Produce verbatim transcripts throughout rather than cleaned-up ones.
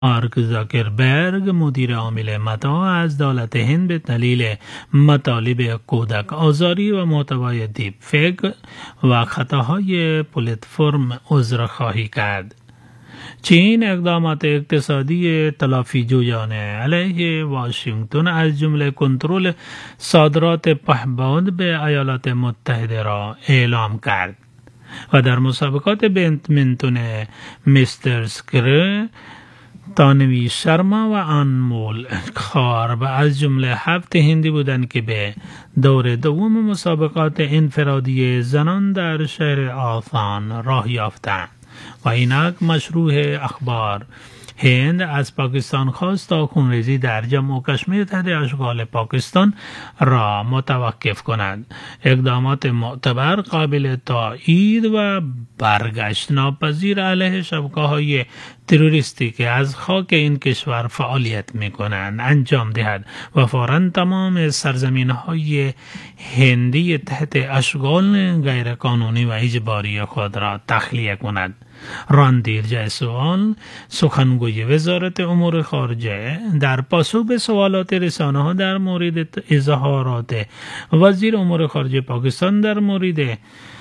مارک زاکربرگ مدیر عامل متا از دولت هند به دلیل مطالب کودک آزاری و محتوای دیپ فیک و خطاهای پلتفرم عذرخواهی کرد. چین اقدامات اقتصادی تلافی جویانه علیه واشنگتن از جمله کنترل صادرات پهپاد به ایالات متحده را اعلام کرد و در مسابقات بدمینتون مستر سکر تانوی شرما و انمول خارب از جمله هفت هندی بودند که به دور دوم مسابقات انفرادی زنان در شهر آسان راه یافتند. و اینک مشروع اخبار هند از پاکستان خواست تا خونریزی در جموں و کشمیر تحت اشغال پاکستان را متوقف کند. اقدامات معتبر قابل تایید و برگشت ناپذیر علیه شبکه‌های تروریستی که از خاک این کشور فعالیت می‌کنند انجام دهد و فوراً تمام سرزمین‌های هندی تحت اشغال غیرقانونی و اجباری خود را تخلیه کند. راندیر جایسوال سخنگوی وزارت امور خارجه در پاسخ به سوالات رسانه‌ها در مورد اظهارات وزیر امور خارجه پاکستان در مورد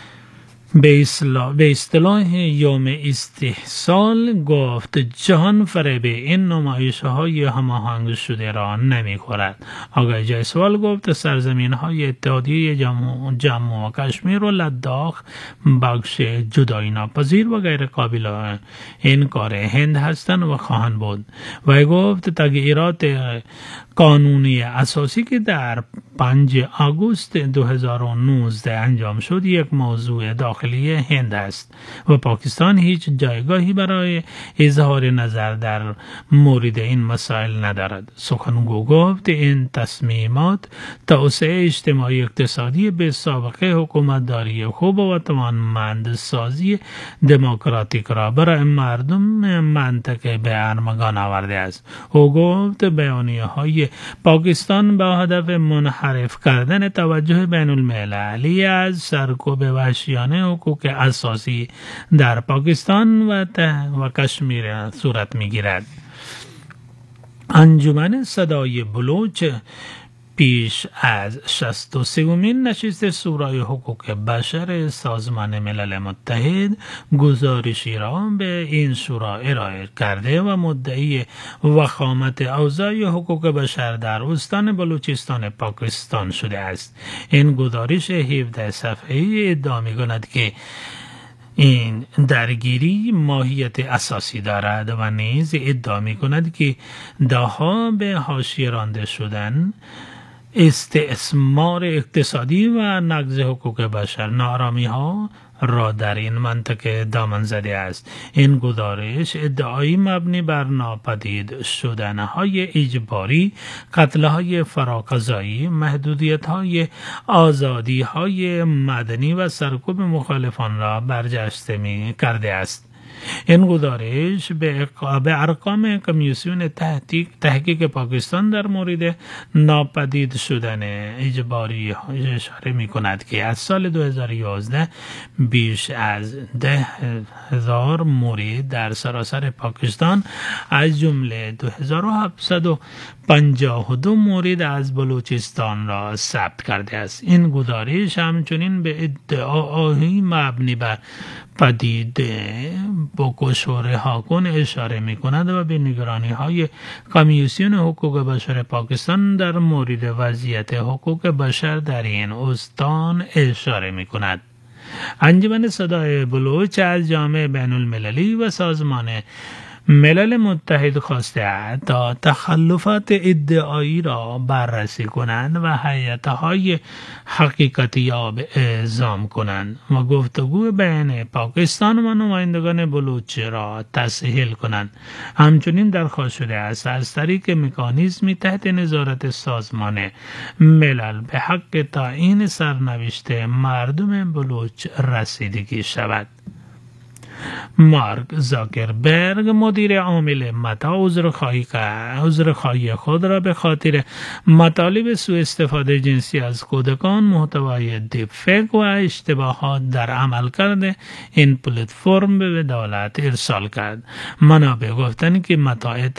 به اصطلاح یوم استحصال گفت جهان فریب این نمایش های هماهنگ شده را نمی خورد. آقای جایسوال گفت سرزمین های اتحادیه جموں, جموں و کشمیر و لداخ بخش جدایی ناپذیر و غیر قابل انکار هند هستند و خواهند بود. و گفت تغییرات قانونی اساسی که در پنج آگوست دو هزار و نوزده انجام شد یک موضوع داخلی هند است و پاکستان هیچ جایگاهی برای اظهار نظر در مورد این مسائل ندارد. سخنگو گفت این تصمیمات توسعه اجتماعی اقتصادی به سابقه حکومتداری خوب و توانمند سازی دموکراتیک را برای مردم منطقه به ارمغان آورده است. او گفت بیانیه های پاکستان با هدف منحرف کردن توجه بین المللی از سرکوب وحشیانه حقوق اساسی در پاکستان و و کشمیر صورت می‌گیرد. انجمن صدای بلوچ پیش از شصت و سومین نشست شورای حقوق بشر سازمان ملل متحد گزارشی را به این شورا ارائه کرده و مدعی وخامت اوضاع حقوق بشر در استان بلوچستان پاکستان شده است. این گزارش هفده صفحه‌ای ادعا می‌کند که این درگیری ماهیت اساسی دارد و نیز ادعا می‌کند که دهها به حاشیه رانده شدن، استثمار اقتصادی و نقض حقوق بشر نارامی ها را در این منطقه دامن زده است. این گزارش ادعایی مبنی بر ناپدید شدنهای اجباری، قتلهای فراقضایی، محدودیت‌های آزادی‌های مدنی و سرکوب مخالفان را برجسته می کرده است. این گزارش به ارقام کمیسیون تحقیق تحقیق پاکستان در مورد ناپدید شدن اجباری اشاره می کند که از سال دو هزار و یازده بیش از ده هزار مورد در سراسر پاکستان از جمله دو هزار و هفتصد و پنجاه و دو مورد از بلوچستان را ثبت کرده است. این گزارش همچنین به ادعاهای مبنی بر پدید بکش و رها کن اشاره می کند و به نگرانی های کمیسیون حقوق بشر پاکستان در مورد وضعیت حقوق بشر در این استان اشاره می کند. انجمن صدای بلوچ از جامعه بین المللی و سازمان ملل متحد خواسته تا تخلفات ادعایی را بررسی کنند و هیئت‌های حقیقتیاب اعزام کنند و گفتگو بین پاکستان و نمایندگان بلوچ را تسهیل کنند. همچنین درخواست شده است از طریق مکانیزمی تحت نظارت سازمان ملل به حق تعیین سرنوشت مردم بلوچ رسیدگی شود. مارک زاکربرگ مدیر عامل متا عذرخواهی کرد عذرخواهی خود را به خاطر مطالب سوء استفاده جنسی از کودکان، محتوای دیپ فیک و اشتباهات در عملکرد این پلتفرم به عدالت ارسال کرد. منابع گفتند که متا